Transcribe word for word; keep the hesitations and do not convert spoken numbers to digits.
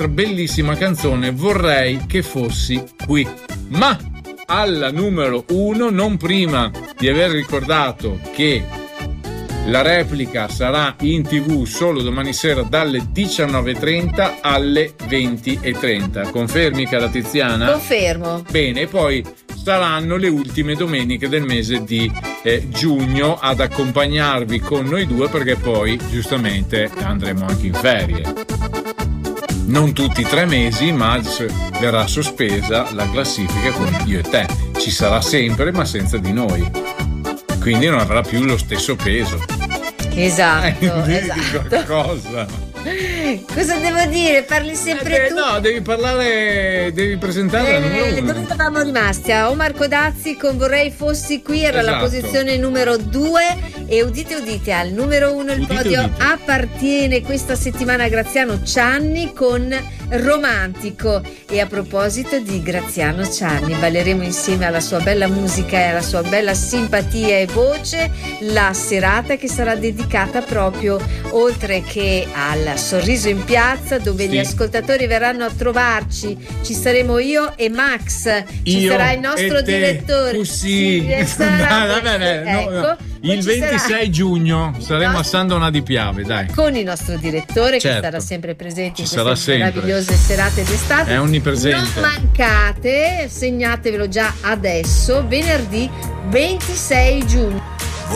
un'altra bellissima canzone, Vorrei che fossi qui. Ma alla numero uno, non prima di aver ricordato che la replica sarà in tv solo domani sera dalle diciannove e trenta alle venti e trenta. Confermi, cara Tiziana? Confermo. Bene, poi saranno le ultime domeniche del mese di eh, giugno ad accompagnarvi con noi due, perché poi giustamente andremo anche in ferie. Non tutti i tre mesi, ma verrà sospesa la classifica con io e te. Ci sarà sempre, ma senza di noi. Quindi non avrà più lo stesso peso. Esatto, eh, esatto. Cosa? Cosa devo dire? Parli sempre eh, tu? No, devi parlare, devi presentare eh, la numero uno. Dove eravamo rimasti? A Omar Codazzi con Vorrei fossi qui, era esatto. La posizione numero due. E udite udite, al numero uno il udite, podio udite. appartiene questa settimana a Graziano Cianni con Romantico. E a proposito di Graziano Cianni, balleremo insieme alla sua bella musica e alla sua bella simpatia e voce la serata che sarà dedicata proprio, oltre che al Sorriso in Piazza, dove sì. gli ascoltatori verranno a trovarci, ci saremo io e Max, ci io sarà il nostro e te, direttore così. sì, sarà, no, vabbè, vabbè, ecco, no, no. Il ventisei giugno saremo nostro, a San Donà di Piave, dai. Con il nostro direttore, certo. che sarà sempre presente ci in queste meravigliose serate d'estate. È onnipresente. Non mancate, segnatevelo già adesso, venerdì ventisei giugno.